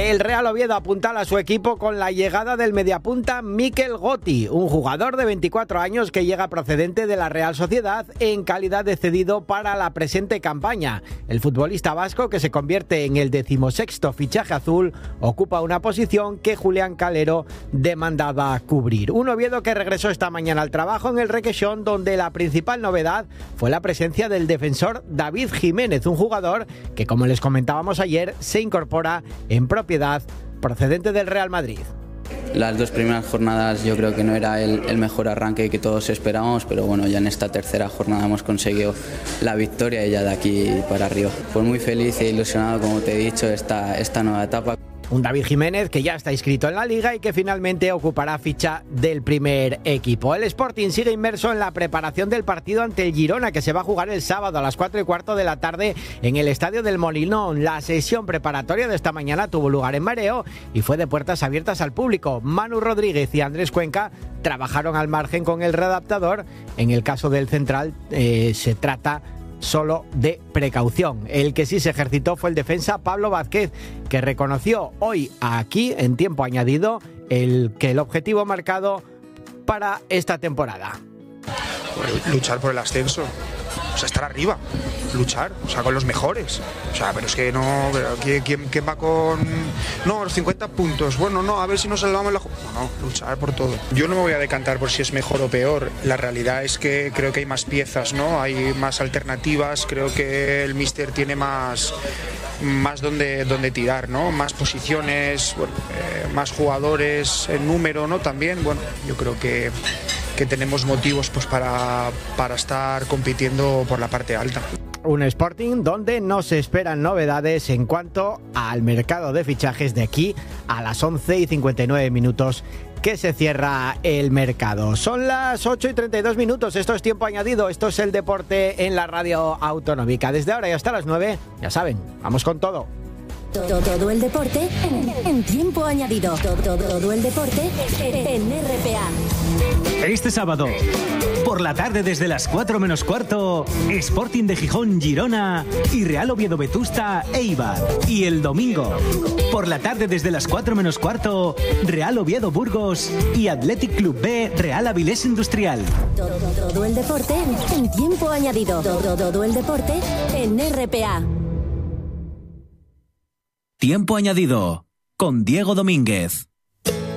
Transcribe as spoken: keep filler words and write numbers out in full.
El Real Oviedo apuntala a su equipo con la llegada del mediapunta Mikel Gotti, un jugador de veinticuatro años que llega procedente de la Real Sociedad en calidad de cedido para la presente campaña. El futbolista vasco, que se convierte en el decimosexto fichaje azul, ocupa una posición que Julián Calero demandaba cubrir. Un Oviedo que regresó esta mañana al trabajo en el Requesón, donde la principal novedad fue la presencia del defensor David Jiménez, un jugador que, como les comentábamos ayer, se incorpora en propiedad procedente del Real Madrid. Las dos primeras jornadas yo creo que no era el, el mejor arranque que todos esperábamos, pero bueno, ya en esta tercera jornada hemos conseguido la victoria y ya de aquí para arriba. Pues muy feliz e ilusionado, como te he dicho, esta, esta nueva etapa. Un David Jiménez que ya está inscrito en la Liga y que finalmente ocupará ficha del primer equipo. El Sporting sigue inmerso en la preparación del partido ante el Girona, que se va a jugar el sábado a las cuatro y cuarto de la tarde en el Estadio del Molinón. La sesión preparatoria de esta mañana tuvo lugar en Mareo y fue de puertas abiertas al público. Manu Rodríguez y Andrés Cuenca trabajaron al margen con el readaptador. En el caso del central eh, se trata solo de precaución. El que sí se ejercitó fue el defensa Pablo Vázquez, que reconoció hoy aquí en tiempo añadido el que el objetivo marcado para esta temporada: luchar por el ascenso, o sea, estar arriba, luchar, o sea, con los mejores. O sea, pero es que no, pero ¿quién, quién, quién va con no, los cincuenta puntos? Bueno, no, a ver si nos salvamos la... No, no, luchar por todo. Yo no me voy a decantar por si es mejor o peor. La realidad es que creo que hay más piezas, ¿no? Hay más alternativas, creo que el míster tiene más más donde, donde tirar, ¿no? Más posiciones, bueno, eh, más jugadores en número, ¿no? También, bueno, yo creo que que tenemos motivos pues para, para estar compitiendo por la parte alta. Un Sporting donde no se esperan novedades en cuanto al mercado de fichajes de aquí a las once y cincuenta y nueve minutos que se cierra el mercado. Son las ocho y treinta y dos minutos, esto es Tiempo Añadido, esto es el deporte en la radio autonómica. Desde ahora y hasta las nueve, ya saben, vamos con todo. Todo, todo el deporte en, en Tiempo Añadido. Todo, todo, todo el deporte en R P A. Este sábado, por la tarde desde las cuatro menos cuarto, Sporting de Gijón Girona y Real Oviedo Vetusta Eibar. Y el domingo, por la tarde desde las cuatro menos cuarto, Real Oviedo Burgos y Athletic Club B Real Avilés Industrial. Todo, todo el deporte en Tiempo Añadido. Todo, todo el deporte en R P A. Tiempo Añadido con Diego Domínguez.